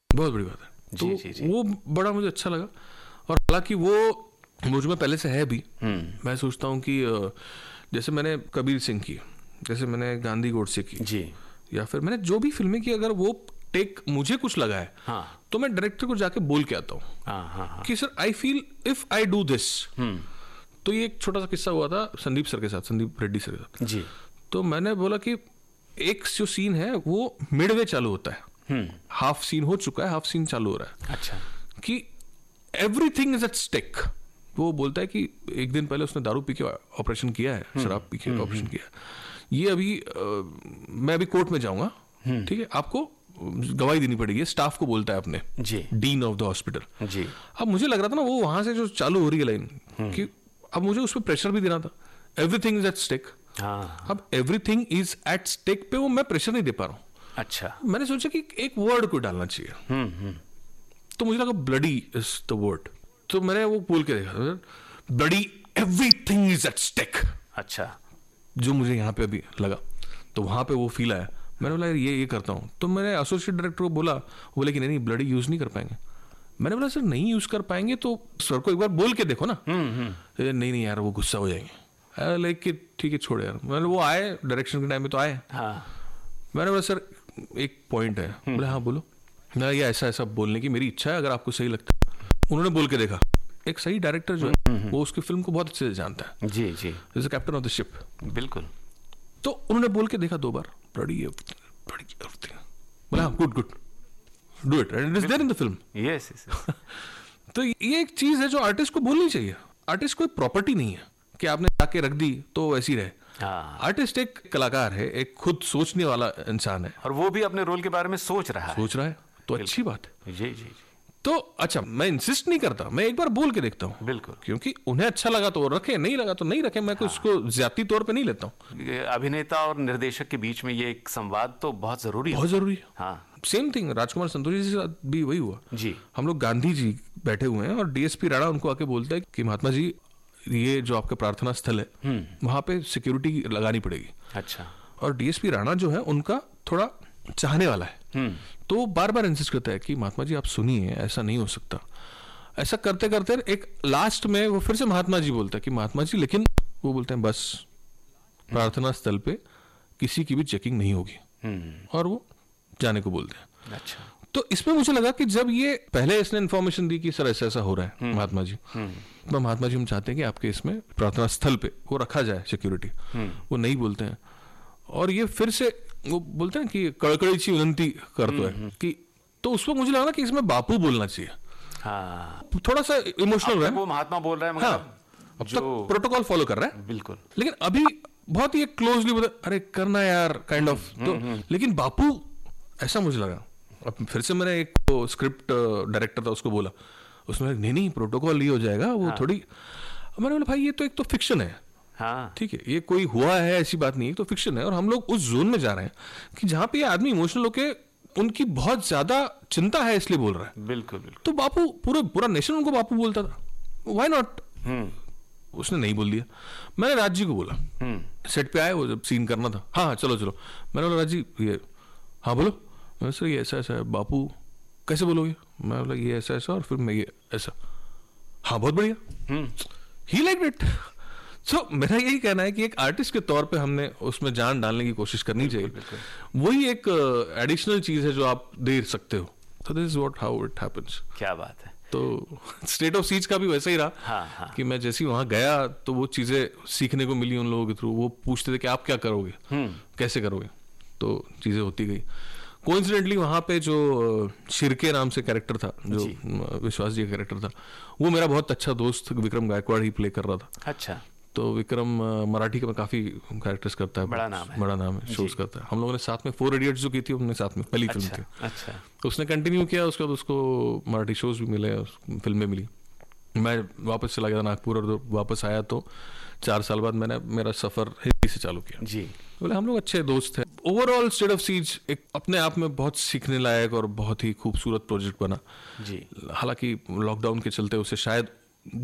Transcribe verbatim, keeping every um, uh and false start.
बहुत बड़ी बात है। जी, तो जी, जी. वो बड़ा मुझे अच्छा लगा। और हालांकि वो मुझ में पहले से है भी। मैं सोचता हूँ कि जैसे मैंने कबीर सिंह की, जैसे मैंने गांधी गोडसे की जी, या फिर मैंने जो भी फिल्में की, अगर वो टेक मुझे कुछ लगा है हाँ, तो मैं डायरेक्टर को जाके बोल के आता हूँ हाँ, हाँ, हाँ. कि sir I feel if I do this. तो ये एक छोटा सा किस्सा हुआ था संदीप सर के साथ, संदीप रेड्डी सर के साथ। जी. तो मैंने बोला कि एक जो सीन है वो मिडवे चालू होता है, हाफ सीन हो चुका है, हाफ सीन चालू हो रहा है। अच्छा. कि एवरीथिंग इज एट स्टेक। वो बोलता है कि एक दिन पहले उसने दारू पी के ऑपरेशन किया है, शराब पी के ऑपरेशन किया है, ये अभी आ, मैं अभी कोर्ट में जाऊंगा, ठीक है, आपको गवाही देनी पड़ेगी। स्टाफ को बोलता है अपने, जी. Dean of the hospital. जी. अब मुझे लग रहा था ना वो वहां से जो चालू हो रही है लाइन कि अब मुझे उस पर प्रेशर भी देना था। Everything is at stake. हाँ. अब एवरीथिंग इज एट स्टेक पे वो मैं प्रेशर नहीं दे पा रहा हूँ. अच्छा. मैंने सोचा कि एक वर्ड को डालना चाहिए, हम्म हम्म तो मुझे लगा ब्लडी इज द वर्ड. तो मैंने वो बोल के देखा, bloody everything is at stake. अच्छा. जो मुझे यहाँ पे अभी लगा, तो वहां पे वो फील आया. मैंने बोला ये ये करता हूँ. तो मैंने एसोसिएट डायरेक्टर को बोला, वो बोले कि नहीं नहीं ब्लडी यूज नहीं कर पाएंगे. मैंने बोला सर नहीं यूज कर पाएंगे तो सर को एक बार बोल के देखो ना. नहीं नहीं यार वो गुस्सा हो जाएंगे. लेकिन ठीक है छोड़ यार. मैंने वो आए डायरेक्शन के टाइम में तो आए. हाँ. मैंने बोला सर एक पॉइंट है. बोले हाँ बोलो. मैं ये ऐसा ऐसा बोलने की मेरी इच्छा है, अगर आपको सही लगता है. उन्होंने बोल के देखा. एक सही डायरेक्टर जो है वो उसकी फिल्म को बहुत अच्छे से जानता है. जी जी. Is the captain of the ship. बिल्कुल. तो उन्होंने बोल के देखा दो बार, बड़ी बड़ी बोला हाँ good good do it and it is there in the film. Yes yes. तो ये एक चीज है जो आर्टिस्ट को बोलनी चाहिए. आर्टिस्ट कोई प्रॉपर्टी नहीं है कि आपने जाके रख दी तो वैसी रहे. आर्टिस्ट एक कलाकार है, एक खुद सोचने वाला इंसान है, और वो भी अपने रोल के बारे में सोच रहा है. सोच रहा है तो अच्छी बात है. जी जी. तो अच्छा मैं इंसिस्ट नहीं करता, मैं एक बार बोल के देखता हूँ. बिल्कुल. क्योंकि उन्हें अच्छा लगा तो रखे, नहीं लगा तो नहीं रखे. मैं हाँ. उसको ज्यादती तौर पे नहीं लेता हूँ. अभिनेता और निर्देशक के बीच में ये एक संवाद तो बहुत जरूरी है. बहुत जरूरी है. हाँ. सेम थिंग राजकुमार संतोषी जी के साथ भी वही हुआ. जी. हम लोग गांधी जी बैठे हुए हैं और डीएसपी राणा उनको आके बोलता है कि महात्मा जी ये जो आपका प्रार्थना स्थल है वहां पे सिक्योरिटी लगानी पड़ेगी. अच्छा. और डीएसपी राणा जो है उनका थोड़ा चाहने वाला है, तो बार बार इंसिस्ट करता है कि महात्मा जी आप सुनिए, ऐसा नहीं हो सकता. ऐसा करते करते एक लास्ट में वो फिर से महात्मा जी बोलता है कि महात्मा जी, लेकिन वो बोलते हैं बस प्रार्थना स्थल पे किसी की भी चेकिंग नहीं होगी, और वो जाने को बोलते हैं. अच्छा. तो इसमें मुझे लगा कि जब ये पहले इसने इन्फॉर्मेशन दी कि सर ऐसा ऐसा हो रहा है महात्मा जी, तो महात्मा जी हम चाहते हैं कि आपके इसमें प्रार्थना स्थल पे वो रखा जाए सिक्योरिटी. वो नहीं बोलते हैं, और ये फिर से वो बोलते हैं कि कड़कड़ीची विनंती करते हैं कि, तो उसमें मुझे लगा कि इसमें बापू बोलना चाहिए. हाँ. थोड़ा सा इमोशनल है. वो महात्मा बोल रहा है, हाँ, मतलब अब जो तक प्रोटोकॉल फॉलो कर रहा है. बिल्कुल. लेकिन अभी बहुत ही क्लोजली बोला अरे करना यार काइंड ऑफ. तो लेकिन बापू ऐसा मुझे लगा. अब फिर से मैंने एक स्क्रिप्ट डायरेक्टर था उसको बोला, उसमें नहीं नहीं प्रोटोकॉल ये हो जाएगा वो. हाँ. थोड़ी मैंने बोला भाई ये तो एक तो फिक्शन है. हाँ. ठीक है, ये कोई हुआ है ऐसी बात नहीं है, तो फिक्शन है. और हम लोग उस जोन में जा रहे हैं कि जहां पे ये आदमी इमोशनल होके उनकी बहुत ज्यादा चिंता है इसलिए बोल रहा है. बिल्कुल बिल्कुल. तो बापू पूरे पूरा नेशन उनको बापू बोलता था, व्हाई नॉट. उसने नहीं बोल दिया. मैंने राज जी को बोला, सेट पे आए वो जब सीन करना था, हाँ हाँ चलो चलो. मैंने बोला राज जी ये, हाँ बोलो. मैं सर ये ऐसा ऐसा है. बापू कैसे बोलोगे. मैं बोला ये ऐसा ऐसा और फिर मैं ये ऐसा. हाँ बहुत बढ़िया. ही लाइक इट. सो मेरा यही कहना है कि एक आर्टिस्ट के तौर पे हमने उसमें जान डालने की कोशिश करनी चाहिए. वही एक एडिशनल चीज है जो आप दे सकते हो. So this is what how it happens. क्या बात है. तो स्टेट ऑफ सीज का भी वैसा ही रहा. हाँ, हाँ. कि मैं जैसे ही वहां गया तो वो चीजें सीखने को मिली उन लोगों के थ्रू. वो पूछते थे कि आप क्या करोगे, कैसे करोगे, तो चीजें होती गई. कोइंसिडेंटली वहां पे जो शिरके नाम से कैरेक्टर था, जो विश्वास जी का कैरेक्टर था, वो मेरा बहुत अच्छा दोस्त विक्रम गायकवाड़ ही प्ले कर रहा था. अच्छा. तो विक्रम मराठी का मैं काफी कैरेक्टर्स करता है. बड़ा नाम है. बड़ा नाम है. शोज करता है. हम लोगों ने साथ में फोर इडियट्स जो की थी हमने साथ में पहली अच्छा, फिल्म थी. अच्छा. तो उसने कंटिन्यू किया. उसके बाद उसको मराठी शोज भी मिले, फिल्में मिली. मैं वापस चला गया नागपुर, और वापस आया तो चार साल बाद मैंने मेरा सफर हिंदी से चालू किया. जी. बोले हम लोग अच्छे दोस्त हैं. ओवरऑल स्टेट ऑफ सीज एक अपने आप में बहुत सीखने लायक और बहुत ही खूबसूरत प्रोजेक्ट बना. जी. हालांकि लॉकडाउन के चलते उसे शायद